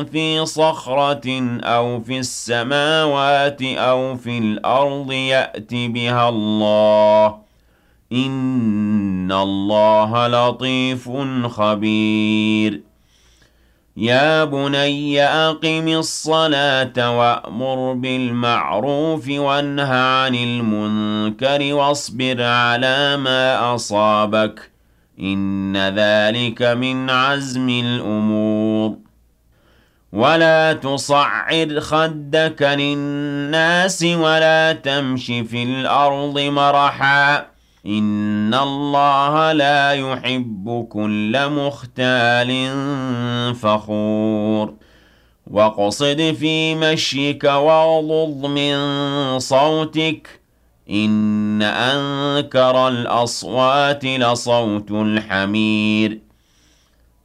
في صخرة أو في السماوات أو في الأرض يأت بها الله إن الله لطيف خبير يا بني أقم الصلاة وأمر بالمعروف وانه عن المنكر واصبر على ما أصابك إن ذلك من عزم الأمور ولا تصعر خدك للناس ولا تمش في الأرض مرحا إن الله لا يحب كل مختال فخور واقصد في مشيك واغضض من صوتك إن أنكر الأصوات لصوت الحمير